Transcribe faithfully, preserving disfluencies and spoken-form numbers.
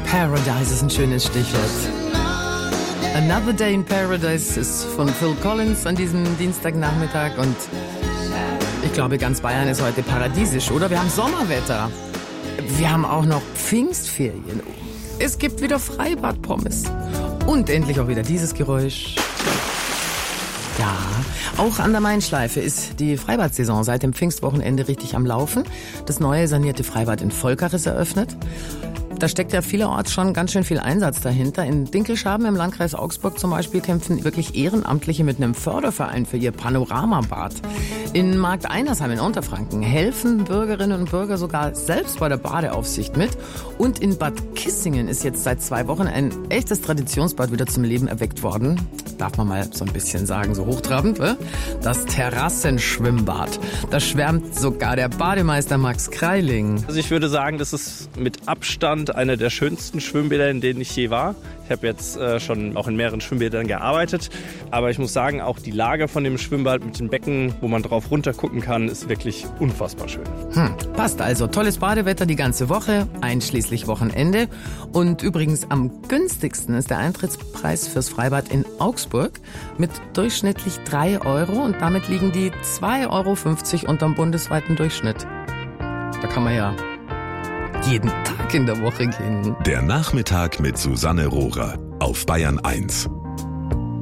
Paradise ist ein schönes Stichwort. Another Day in Paradise ist von Phil Collins an diesem Dienstagnachmittag und ich glaube, ganz Bayern ist heute paradiesisch, oder? Wir haben Sommerwetter. Wir haben auch noch Pfingstferien. Es gibt wieder Freibadpommes. Und endlich auch wieder dieses Geräusch. Ja, auch an der Main-Schleife ist die Freibadsaison seit dem Pfingstwochenende richtig am Laufen. Das neue sanierte Freibad in Volkach ist eröffnet. Da steckt ja vielerorts schon ganz schön viel Einsatz dahinter. In Dinkelschaben im Landkreis Augsburg zum Beispiel kämpfen wirklich Ehrenamtliche mit einem Förderverein für ihr Panoramabad. In Markt Einersheim in Unterfranken helfen Bürgerinnen und Bürger sogar selbst bei der Badeaufsicht mit. Und in Bad Kissingen ist jetzt seit zwei Wochen ein echtes Traditionsbad wieder zum Leben erweckt worden. Darf man mal so ein bisschen sagen, so hochtrabend, äh? Das Terrassenschwimmbad. Da schwärmt sogar der Bademeister Max Kreiling. Also ich würde sagen, das ist mit Abstand einer der schönsten Schwimmbäder, in denen ich je war. Ich habe jetzt äh, schon auch in mehreren Schwimmbädern gearbeitet. Aber ich muss sagen, auch die Lage von dem Schwimmbad mit den Becken, wo man drauf runter gucken kann, ist wirklich unfassbar schön. Hm, passt also. Tolles Badewetter die ganze Woche, einschließlich Wochenende. Und übrigens am günstigsten ist der Eintrittspreis fürs Freibad in Augsburg mit durchschnittlich drei Euro. Und damit liegen die zwei Euro fünfzig unterm bundesweiten Durchschnitt. Da kann man ja jeden Tag in der Woche gehen. Der Nachmittag mit Susanne Rohrer auf Bayern eins.